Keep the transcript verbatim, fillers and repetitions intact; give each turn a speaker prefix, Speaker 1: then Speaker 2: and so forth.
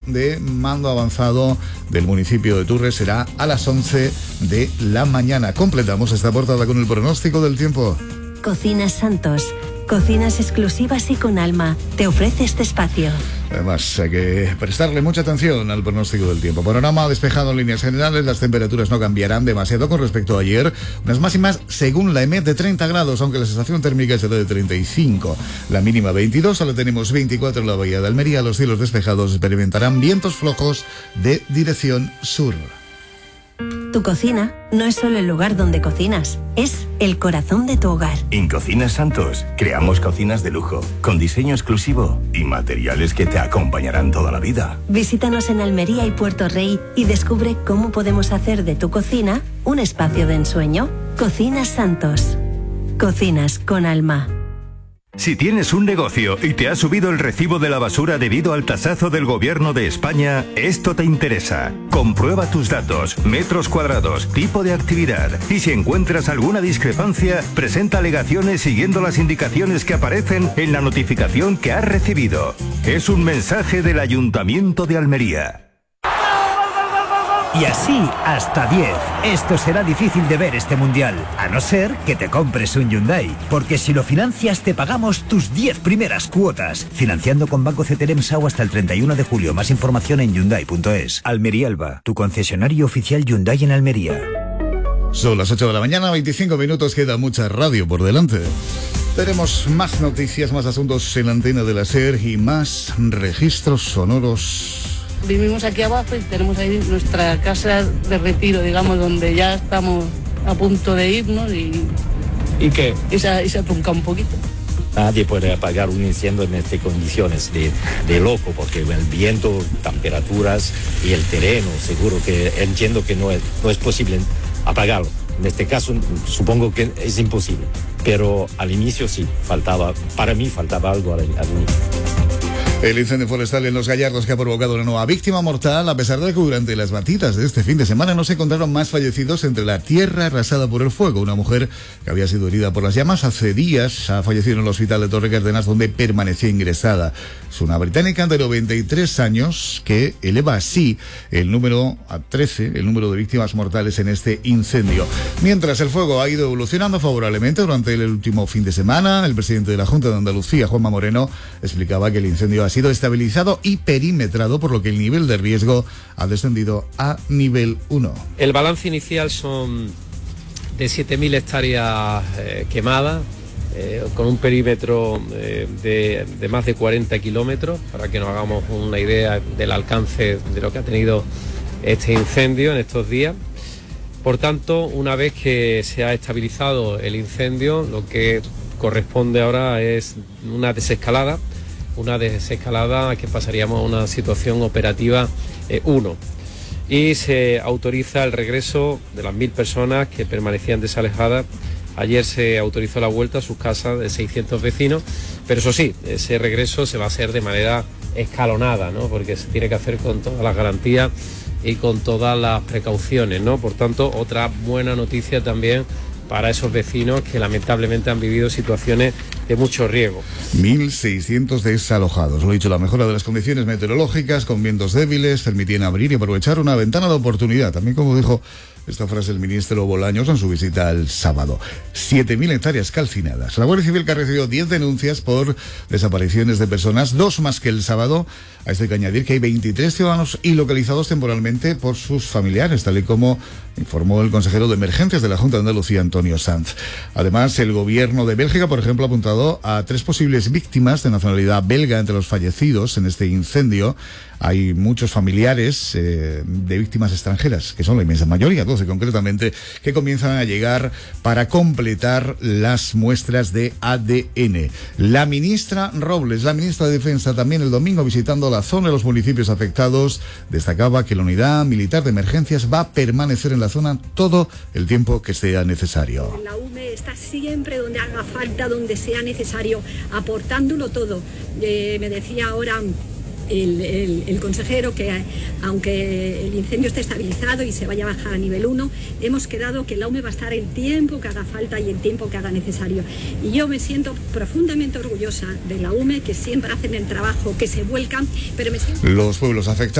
Speaker 1: de mando avanzado del municipio de Turres será a las once de la mañana. Completamos esta portada con el pronóstico del tiempo.
Speaker 2: Cocinas Santos. Cocinas exclusivas y con alma. Te ofrece este espacio.
Speaker 1: Además, hay que prestarle mucha atención al pronóstico del tiempo. Panorama despejado en líneas generales, las temperaturas no cambiarán demasiado con respecto a ayer. Unas máximas, según la E M E T, de treinta grados, aunque la sensación térmica será de treinta y cinco. La mínima veintidós, solo tenemos veinticuatro en la bahía de Almería. Los cielos despejados experimentarán vientos flojos de dirección sur.
Speaker 2: Tu cocina no es solo el lugar donde cocinas, es el corazón de tu hogar.
Speaker 3: En Cocinas Santos creamos cocinas de lujo, con diseño exclusivo y materiales que te acompañarán toda la vida.
Speaker 2: Visítanos en Almería y Puerto Rey y descubre cómo podemos hacer de tu cocina un espacio de ensueño. Cocinas Santos. Cocinas con alma.
Speaker 4: Si tienes un negocio y te ha subido el recibo de la basura debido al tasazo del Gobierno de España, esto te interesa. Comprueba tus datos, metros cuadrados, tipo de actividad y si encuentras alguna discrepancia, presenta alegaciones siguiendo las indicaciones que aparecen en la notificación que has recibido. Es un mensaje del Ayuntamiento de Almería.
Speaker 5: Y así hasta diez. Esto será difícil de ver este mundial, a no ser que te compres un Hyundai. Porque si lo financias te pagamos tus diez primeras cuotas. Financiando con Banco C T L M S A U hasta el treinta y uno de julio. Más información en Hyundai punto es. Almería Elba, tu concesionario oficial Hyundai en Almería.
Speaker 1: Son las ocho de la mañana, veinticinco minutos, queda mucha radio por delante. Tenemos más noticias, más asuntos en la antena de la SER y más registros sonoros.
Speaker 6: Vivimos aquí abajo y tenemos ahí nuestra casa de retiro, digamos, donde ya estamos a punto de irnos y...
Speaker 7: ¿Y qué?
Speaker 6: Y se, y se atrunca un poquito.
Speaker 7: Nadie puede apagar un incendio en estas condiciones de, de loco, porque el viento, temperaturas y el terreno, seguro que entiendo que no es, no es posible apagarlo. En este caso, supongo que es imposible, pero al inicio sí, faltaba, para mí faltaba algo al, al inicio.
Speaker 1: El incendio forestal en Los Gallardos que ha provocado una nueva víctima mortal, a pesar de que durante las batidas de este fin de semana no se encontraron más fallecidos entre la tierra arrasada por el fuego. Una mujer que había sido herida por las llamas hace días ha fallecido en el hospital de Torre Cárdenas, donde permanecía ingresada. Es una británica de noventa y tres años que eleva así el número a trece, el número de víctimas mortales en este incendio. Mientras el fuego ha ido evolucionando favorablemente durante el último fin de semana, el presidente de la Junta de Andalucía, Juanma Moreno, explicaba que el incendio ha sido estabilizado y perimetrado, por lo que el nivel de riesgo ha descendido a nivel uno.
Speaker 8: El balance inicial son de siete mil hectáreas eh, quemadas, eh, con un perímetro eh, de, de más de cuarenta kilómetros, para que nos hagamos una idea del alcance de lo que ha tenido este incendio en estos días. Por tanto, una vez que se ha estabilizado el incendio, lo que corresponde ahora es una desescalada, una desescalada que pasaríamos a una situación operativa uno. Y se autoriza el regreso de las mil personas que permanecían desalejadas. Ayer se autorizó la vuelta a sus casas de seiscientos vecinos, pero eso sí, ese regreso se va a hacer de manera escalonada, ¿no? Porque se tiene que hacer con todas las garantías y con todas las precauciones, ¿no? Por tanto, otra buena noticia también para esos vecinos que lamentablemente han vivido situaciones de mucho riesgo.
Speaker 1: mil seiscientos desalojados. Lo he dicho, la mejora de las condiciones meteorológicas con vientos débiles permitían abrir y aprovechar una ventana de oportunidad. También, como dijo esta frase el ministro Bolaños en su visita el sábado. siete mil hectáreas calcinadas. La Guardia Civil, que ha recibido diez denuncias por desapariciones de personas, dos más que el sábado. A esto hay que añadir que hay veintitrés ciudadanos ilocalizados temporalmente por sus familiares, tal y como informó el consejero de Emergencias de la Junta de Andalucía, Antonio Sanz. Además, el gobierno de Bélgica, por ejemplo, ha apuntado a tres posibles víctimas de nacionalidad belga entre los fallecidos en este incendio. Hay muchos familiares eh, de víctimas extranjeras, que son la inmensa mayoría, doce concretamente, que comienzan a llegar para completar las muestras de A D N. La ministra Robles, la ministra de Defensa, también el domingo visitando la zona de los municipios afectados, destacaba que la unidad militar de emergencias va a permanecer en la zona todo el tiempo que sea necesario.
Speaker 9: La U M E está siempre donde haga falta, donde sea necesario, aportándolo todo. Eh, me decía ahora El, el, el consejero que aunque el incendio esté estabilizado y se vaya a bajar a nivel uno, hemos quedado que la U M E va a estar el tiempo que haga falta y el tiempo que haga necesario. Y yo me siento profundamente orgullosa de la U M E, que siempre hacen el trabajo, que se vuelcan, pero me siento...
Speaker 1: Los pueblos afectados